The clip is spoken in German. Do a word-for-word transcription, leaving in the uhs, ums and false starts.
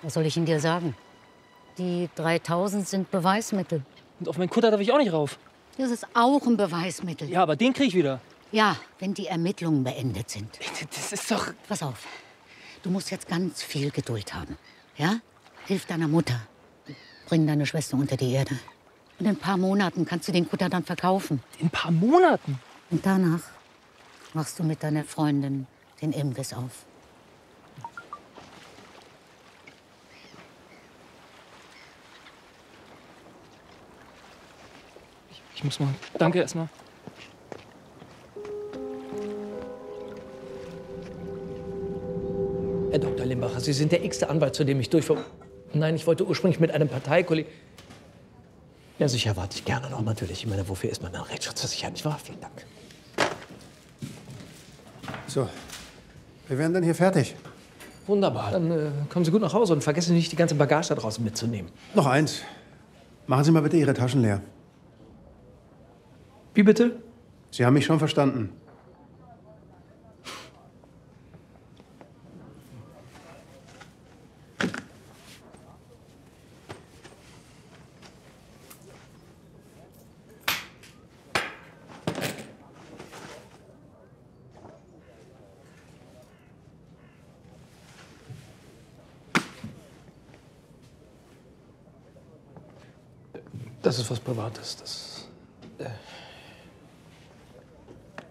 Was soll ich Ihnen dir sagen? Die dreitausend sind Beweismittel. Und auf meinen Kutter darf ich auch nicht rauf. Das ist auch ein Beweismittel. Ja, aber den krieg ich wieder. Ja, wenn die Ermittlungen beendet sind. Das ist doch... Pass auf, du musst jetzt ganz viel Geduld haben. Ja? Hilf deiner Mutter. Bring deine Schwester unter die Erde. Und in ein paar Monaten kannst du den Kutter dann verkaufen. In ein paar Monaten? Und danach machst du mit deiner Freundin den Imbiss auf. Ich, ich muss mal... Danke erstmal. Herr Doktor Limbacher, Sie sind der x-te Anwalt, zu dem ich durchfuhr. Nein, ich wollte ursprünglich mit einem Parteikollegen... Ja, sicher, warte ich gerne noch, natürlich. Ich meine, wofür ist man dann Rechtsschutzversichert, nicht wahr? Vielen Dank. So, wir werden dann hier fertig. Wunderbar. Dann äh, kommen Sie gut nach Hause und vergessen Sie nicht, die ganze Bagage da draußen mitzunehmen. Noch eins. Machen Sie mal bitte Ihre Taschen leer. Wie bitte? Sie haben mich schon verstanden. Das ist was Privates. Das, äh